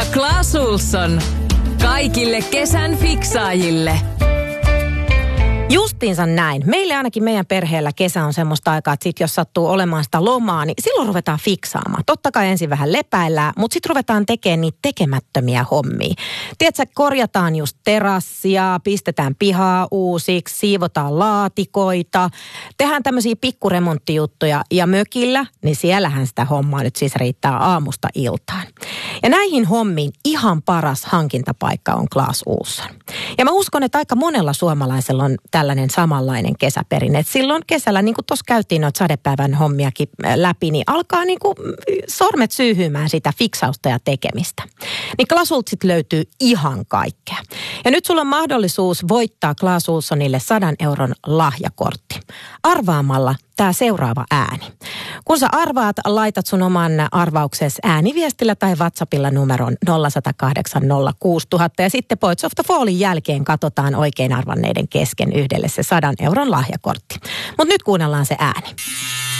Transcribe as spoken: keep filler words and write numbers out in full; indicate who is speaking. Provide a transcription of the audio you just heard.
Speaker 1: ja Claes Olsson. Kaikille kesän fiksaajille.
Speaker 2: Justiinsa näin. Meille ainakin meidän perheellä kesä on semmoista aikaa, että sit jos sattuu olemaan sitä lomaa, niin silloin ruvetaan fiksaamaan. Totta kai ensin vähän lepäillään, mutta sitten ruvetaan tekemään niitä tekemättömiä hommia. Tiedätkö, korjataan just terassia, pistetään pihaa uusiksi, siivotaan laatikoita, tehdään tämmöisiä pikkuremonttijuttuja ja mökillä, niin siellähän sitä hommaa nyt siis riittää aamusta iltaan. Ja näihin hommiin ihan paras hankintapaikka on Claes Olsson. Ja mä uskon, että aika monella suomalaisella on tällainen samanlainen kesäperinne. Et silloin kesällä, niin kuin tuossa käytiin noita sadepäivän hommiakin läpi, niin alkaa niin kuin sormet syyhymään sitä fiksausta ja tekemistä. Niin Claes Olsson löytyy ihan kaikkea. Ja nyt sulla on mahdollisuus voittaa Claes Olssonille sadan euron lahjakortti arvaamalla tämä seuraava ääni. Kun sä arvaat, laitat sun oman arvauksesi ääniviestillä tai WhatsAppilla numeron nolla yksi nolla kahdeksan nolla kuusi nolla nolla nolla ja sitten Poets of the Fallin jälkeen katsotaan oikein arvanneiden kesken yhdelle se sadan euron lahjakortti. Mutta nyt kuunnellaan se ääni.